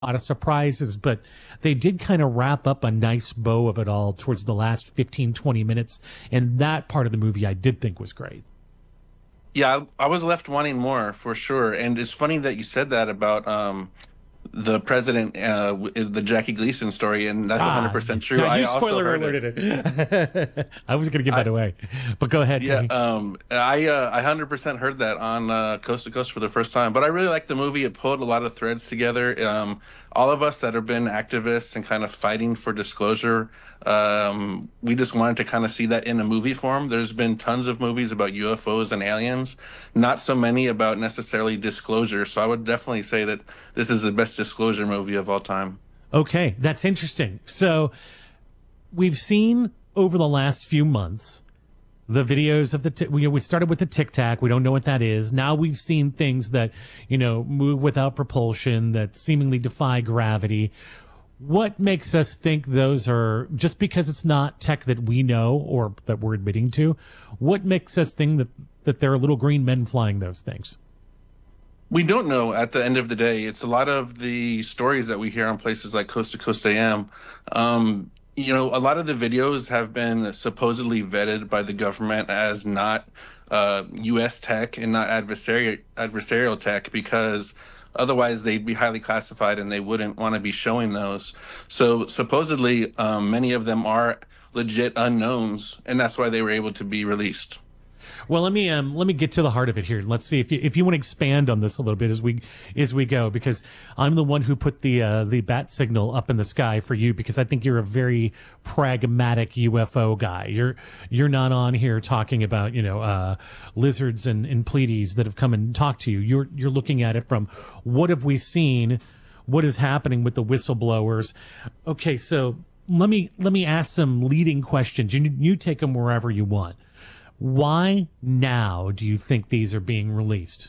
lot of surprises, but they did kind of wrap up a nice bow of it all towards the last 15, 20 minutes. And that part of the movie I did think was great. Yeah, I was left wanting more for sure. And it's funny that you said that about the president is the Jackie Gleason story, and that's Ah, 100% true. now I you also spoiler heard it. alerted it. I was going to give I, that away, but go ahead, Yeah, Kenny. I 100% heard that on Coast to Coast for the first time. But I really liked the movie. It pulled a lot of threads together. All of us that have been activists and kind of fighting for disclosure, we just wanted to kind of see that in a movie form. There's been tons of movies about UFOs and aliens, not so many about necessarily disclosure. So I would definitely say that this is the best disclosure movie of all time. Okay, that's interesting. So we've seen over the last few months the videos of we started with the Tic Tac. We don't know what that is. Now we've seen things that, move without propulsion, that seemingly defy gravity. What makes us think those are, just because it's not tech that we know or that we're admitting to, what makes us think that there are little green men flying those things? We don't know at the end of the day. It's a lot of the stories that we hear on places like Coast to Coast AM. A lot of the videos have been supposedly vetted by the government as not U.S. tech and not adversarial tech, because otherwise they'd be highly classified and they wouldn't want to be showing those. So supposedly many of them are legit unknowns, and that's why they were able to be released. Well, let me get to the heart of it here. Let's see if you want to expand on this a little bit as we go, because I'm the one who put the bat signal up in the sky for you, because I think you're a very pragmatic UFO guy. You're not on here talking about lizards and Pleiades that have come and talked to you. You're looking at it from what have we seen, what is happening with the whistleblowers. Okay, so let me ask some leading questions. You take them wherever you want. Why now do you think these are being released?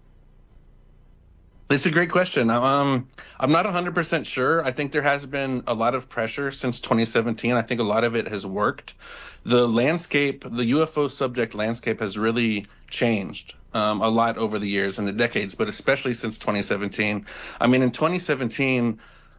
It's a great question. I'm not 100% sure. I think there has been a lot of pressure since 2017. I think a lot of it has worked. The landscape, the UFO subject landscape has really changed a lot over the years and the decades, but especially since 2017. I mean, in 2017,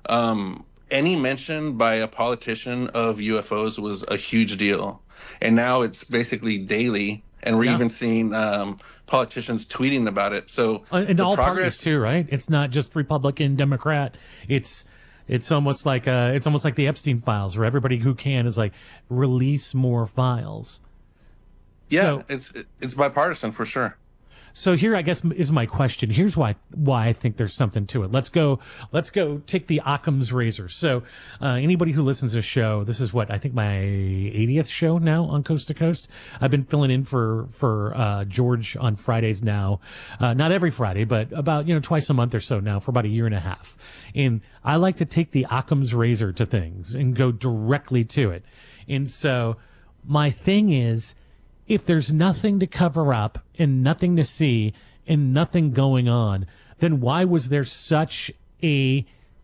any mention by a politician of UFOs was a huge deal. And now it's basically daily. And we're Yeah. even seeing politicians tweeting about it. So And the all parties progress, too, right? It's not just Republican, Democrat. It's almost like the Epstein files, where everybody who can is like, release more files. yeah, So it's bipartisan for sure. So here, I guess, is my question. Here's why I think there's something to it. Let's go take the Occam's razor. So anybody who listens to the show, this is what I think my 80th show now on Coast to Coast. I've been filling in for George on Fridays now, not every Friday, but about twice a month or so now for about a year and a half. And I like to take the Occam's razor to things and go directly to it. And so my thing is, if there's nothing to cover up and nothing to see and nothing going on, then why was there such a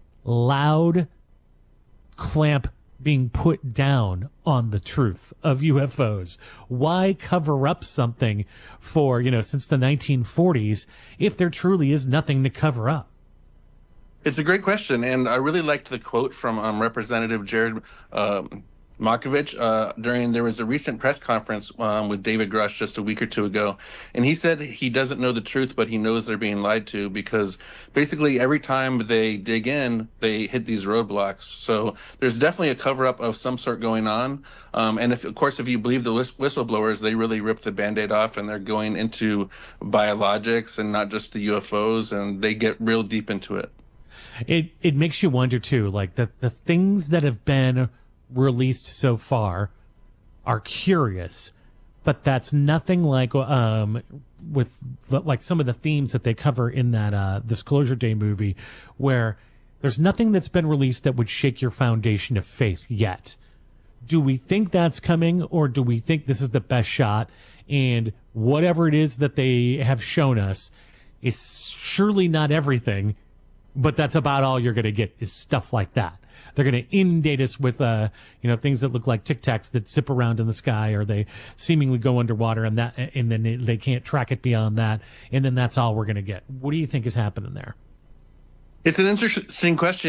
loud clamp being put down on the truth of UFOs? Why cover up something for, since the 1940s if there truly is nothing to cover up? It's a great question, and I really liked the quote from Representative Jared Markovich there was a recent press conference with David Grush just a week or two ago, and he said he doesn't know the truth, but he knows they're being lied to, because basically every time they dig in, they hit these roadblocks. So there's definitely a cover-up of some sort going on, and if you believe the whistleblowers, they really ripped the Band-Aid off, and they're going into biologics and not just the UFOs, and they get real deep into it. It makes you wonder too, like the things that have been released so far are curious, but that's nothing like with like some of the themes that they cover in that Disclosure Day movie, where there's nothing that's been released that would shake your foundation of faith yet. Do we think that's coming, or do we think this is the best shot, and whatever it is that they have shown us is surely not everything, but that's about all you're going to get is stuff like that? They're going to inundate us with, things that look like Tic Tacs that zip around in the sky, or they seemingly go underwater, and then they can't track it beyond that, and then that's all we're going to get. What do you think is happening there? It's an interesting question.